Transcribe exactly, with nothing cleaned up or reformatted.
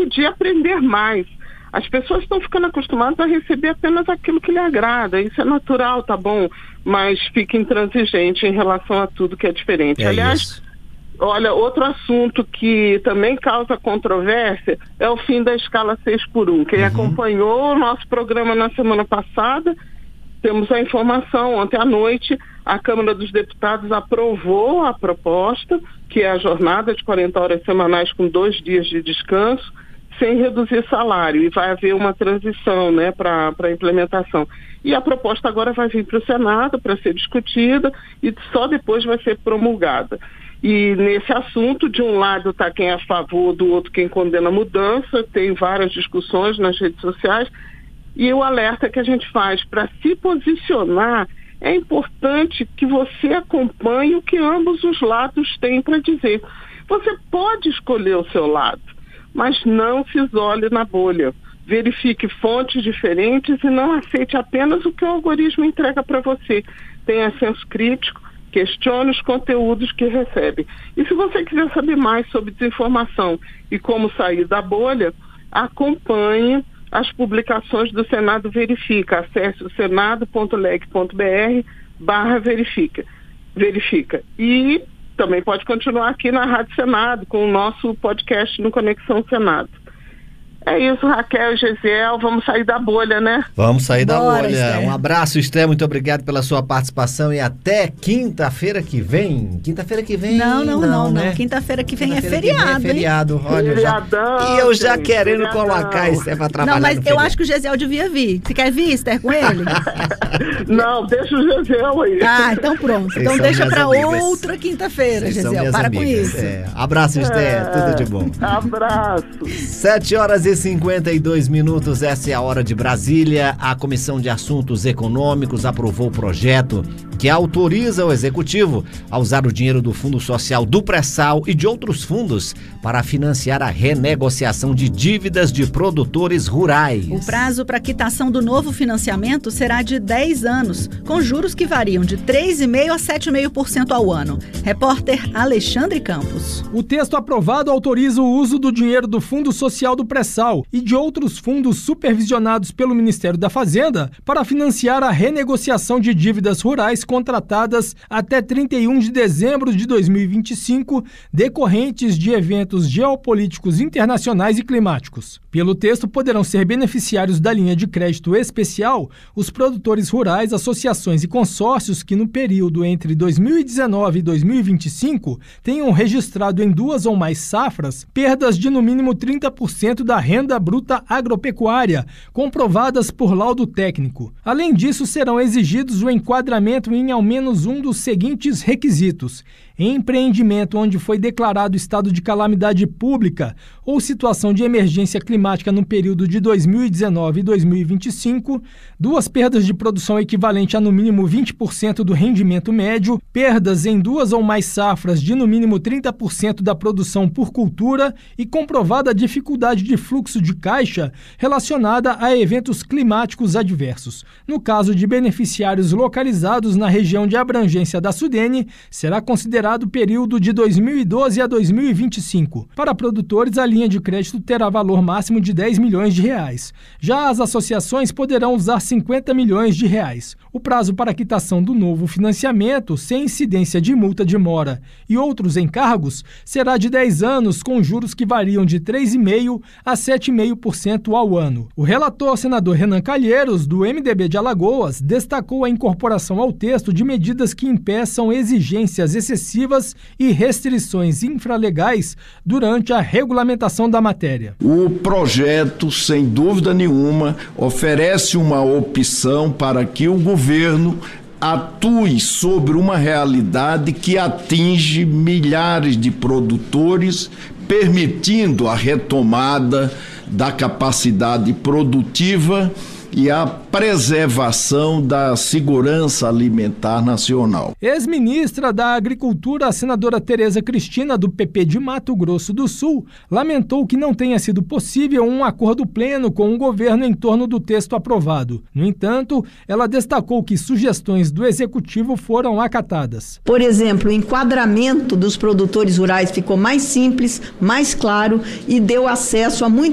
desafio de aprender mais. As pessoas estão ficando acostumadas a receber apenas aquilo que lhe agrada. Isso é natural, tá bom, mas fica intransigente em relação a tudo que é diferente. É Aliás, isso. Olha, outro assunto que também causa controvérsia é o fim da escala seis por um. Quem uhum. acompanhou o nosso programa na semana passada, temos a informação. Ontem à noite, a Câmara dos Deputados aprovou a proposta, que é a jornada de quarenta horas semanais com dois dias de descanso, sem reduzir salário, e vai haver uma transição, né, para a implementação. E a proposta agora vai vir para o Senado para ser discutida e só depois vai ser promulgada. E nesse assunto, de um lado está quem é a favor, do outro quem condena a mudança, tem várias discussões nas redes sociais, e o alerta que a gente faz para se posicionar, é importante que você acompanhe o que ambos os lados têm para dizer. Você pode escolher o seu lado, mas não se isole na bolha. Verifique fontes diferentes e não aceite apenas o que o algoritmo entrega para você. Tenha senso crítico, questione os conteúdos que recebe. E se você quiser saber mais sobre desinformação e como sair da bolha, acompanhe as publicações do Senado Verifica. Acesse o senado ponto leg ponto br barra verifica. verifica. E também pode continuar aqui na Rádio Senado com o nosso podcast no Conexão Senado. É isso, Raquel e Gesiel, vamos sair da bolha, né? Vamos sair da Bora, bolha. Esther. Um abraço, Esther, muito obrigado pela sua participação e até quinta-feira que vem. Quinta-feira que vem? Não, não, não, não. né? não. Quinta-feira que vem Quinta-feira é feriado, que vem é feriado, hein? olha. Feriadão, Já... E eu já gente, querendo feriadão. colocar a Esther pra trabalhar. Não, mas no eu feriado. acho que o Gesiel devia vir. Você quer vir, Esther, com ele? Não, deixa o Gesiel aí. Ah, então pronto. Vocês Então são deixa minhas pra amigas. outra quinta-feira, Vocês são Gesiel. minhas Para amigas. com isso. É. Abraço, Esther. É, Tudo de bom. Abraço. sete horas e cinquenta e dois minutos, essa é a hora de Brasília. A Comissão de Assuntos Econômicos aprovou o projeto que autoriza o Executivo a usar o dinheiro do Fundo Social do Pré-Sal e de outros fundos para financiar a renegociação de dívidas de produtores rurais. O prazo para quitação do novo financiamento será de dez anos, com juros que variam de três vírgula cinco por cento a sete vírgula cinco por cento ao ano. Repórter Alexandre Campos. O texto aprovado autoriza o uso do dinheiro do Fundo Social do Pré-Sal e de outros fundos supervisionados pelo Ministério da Fazenda para financiar a renegociação de dívidas rurais contratadas até trinta e um de dezembro de dois mil e vinte e cinco, decorrentes de eventos geopolíticos internacionais e climáticos. Pelo texto, poderão ser beneficiários da linha de crédito especial os produtores rurais, associações e consórcios que no período entre dois mil e dezenove e dois mil e vinte e cinco tenham registrado em duas ou mais safras perdas de no mínimo trinta por cento da renda bruta agropecuária, comprovadas por laudo técnico. Além disso, serão exigidos o enquadramento em ao menos um dos seguintes requisitos: empreendimento onde foi declarado estado de calamidade pública ou situação de emergência climática no período de dois mil e dezenove e dois mil e vinte e cinco, duas perdas de produção equivalente a no mínimo vinte por cento do rendimento médio, perdas em duas ou mais safras de no mínimo trinta por cento da produção por cultura e comprovada dificuldade de fluxo de caixa relacionada a eventos climáticos adversos. No caso de beneficiários localizados na região de abrangência da Sudene, será considerado o período de dois mil e doze a dois mil e vinte e cinco. Para produtores, a linha de crédito terá valor máximo de dez milhões de reais. Já as associações poderão usar cinquenta milhões de reais. O prazo para a quitação do novo financiamento, sem incidência de multa de mora e outros encargos, será de dez anos, com juros que variam de três vírgula cinco por cento a sete vírgula cinco por cento ao ano. O relator, senador Renan Calheiros, do M D B de Alagoas, destacou a incorporação ao texto de medidas que impeçam exigências excessivas e restrições infralegais durante a regulamentação da matéria. O projeto, sem dúvida nenhuma, oferece uma opção para que o governo atue sobre uma realidade que atinge milhares de produtores, permitindo a retomada da capacidade produtiva e a preservação da segurança alimentar nacional. Ex-ministra da Agricultura, a senadora Tereza Cristina, do P P de Mato Grosso do Sul, lamentou que não tenha sido possível um acordo pleno com o governo em torno do texto aprovado. No entanto, ela destacou que sugestões do Executivo foram acatadas. Por exemplo, o enquadramento dos produtores rurais ficou mais simples, mais claro e deu acesso a muitas